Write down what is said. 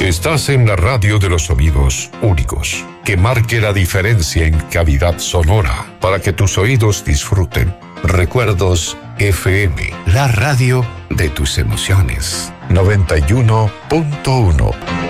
Estás en la radio de los sonidos únicos, que marque la diferencia en calidad sonora, para que tus oídos disfruten. Recuerdos FM, la radio de tus emociones. 91.1